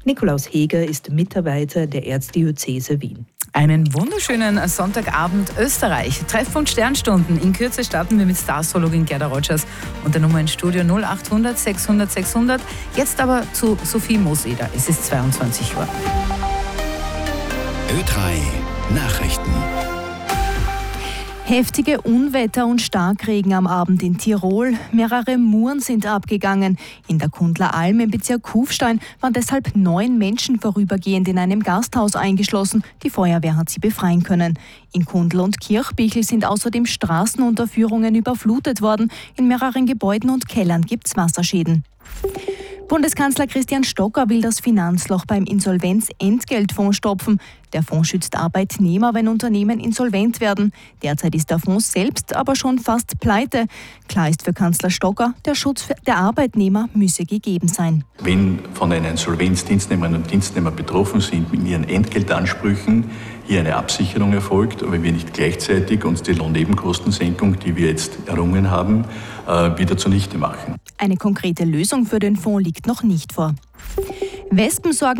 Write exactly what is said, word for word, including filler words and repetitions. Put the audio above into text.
Nikolaus Heger ist Mitarbeiter der Erzdiözese Wien. Einen wunderschönen Sonntagabend Österreich. Treffpunkt Sternstunden. In Kürze starten wir mit Star-Astrologin Gerda Rogers und der Nummer ins Studio null acht hundert sechshundert sechshundert. Jetzt aber zu Sophie Moseder. Es ist zweiundzwanzig Uhr. Ö drei Nachrichten. Heftige Unwetter und Starkregen am Abend in Tirol. Mehrere Muren sind abgegangen. In der Kundler Alm im Bezirk Kufstein waren deshalb neun Menschen vorübergehend in einem Gasthaus eingeschlossen. Die Feuerwehr hat sie befreien können. In Kundl und Kirchbichel sind außerdem Straßenunterführungen überflutet worden. In mehreren Gebäuden und Kellern gibt es Wasserschäden. Bundeskanzler Christian Stocker will das Finanzloch beim Insolvenzentgeltfonds stopfen. Der Fonds schützt Arbeitnehmer, wenn Unternehmen insolvent werden. Derzeit ist der Fonds selbst aber schon fast pleite. Klar ist für Kanzler Stocker, der Schutz der Arbeitnehmer müsse gegeben sein. Wenn von einer Insolvenz Dienstnehmerinnen und Dienstnehmer betroffen sind mit ihren Entgeltansprüchen, hier eine Absicherung erfolgt, aber wir nicht gleichzeitig uns die Lohnnebenkostensenkung, die wir jetzt errungen haben, wieder zunichte machen. Eine konkrete Lösung für den Fonds liegt noch nicht vor. Wespen sorgen